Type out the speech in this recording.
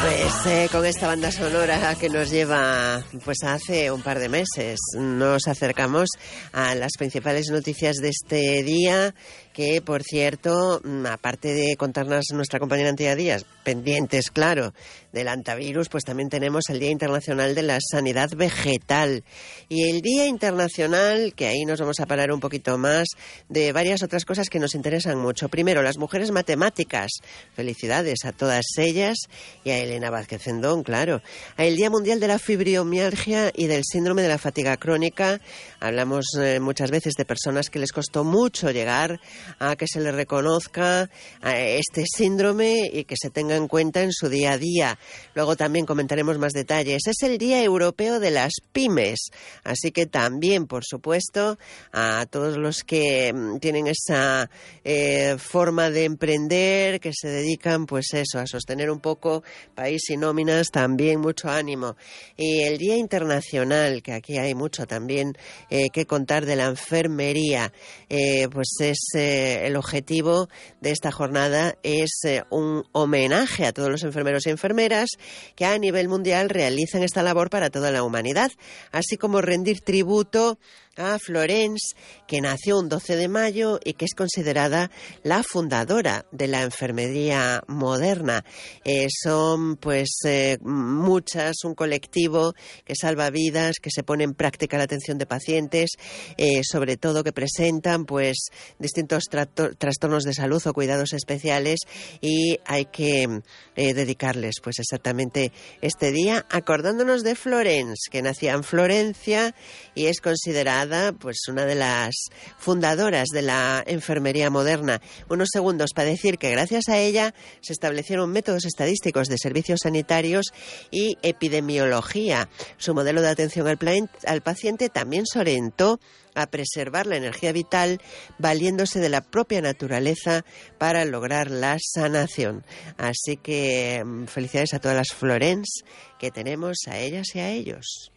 Pues con esta banda sonora que nos lleva pues hace un par de meses, nos acercamos a las principales noticias de este día, que por cierto, aparte de contarnos nuestra compañera Antía Díaz, pendientes, claro, del antivirus, pues también tenemos el Día Internacional de la Sanidad Vegetal y el Día Internacional, que ahí nos vamos a parar un poquito más, de varias otras cosas que nos interesan mucho. Primero, las mujeres matemáticas. Felicidades a todas ellas y a Elena Vázquez Zendón, claro. El Día Mundial de la Fibromialgia y del Síndrome de la Fatiga Crónica. Hablamos muchas veces de personas que les costó mucho llegar a que se les reconozca este síndrome y que se tenga en cuenta en su día a día. Luego también comentaremos más detalles. Es el Día Europeo de las Pymes, así que también, por supuesto, a todos los que tienen esa forma de emprender, que se dedican, pues eso, a sostener un poco país y nóminas, también mucho ánimo. Y el Día Internacional, que aquí hay mucho también que contar, de la enfermería, pues es el objetivo de esta jornada es un homenaje a todos los enfermeros y enfermeras que a nivel mundial realizan esta labor para toda la humanidad, así como rendir tributo a Florence, que nació un 12 de mayo y que es considerada la fundadora de la enfermería moderna. Son pues muchas, un colectivo que salva vidas, que se pone en práctica la atención de pacientes, sobre todo que presentan pues distintos trastornos de salud o cuidados especiales, y hay que dedicarles pues exactamente este día acordándonos de Florence, que nacía en Florencia y es considerada pues una de las fundadoras de la enfermería moderna. Unos segundos para decir que gracias a ella se establecieron métodos estadísticos de servicios sanitarios y epidemiología. Su modelo de atención al paciente también se orientó a preservar la energía vital valiéndose de la propia naturaleza para lograr la sanación. Así que felicidades a todas las Florence que tenemos, a ellas y a ellos.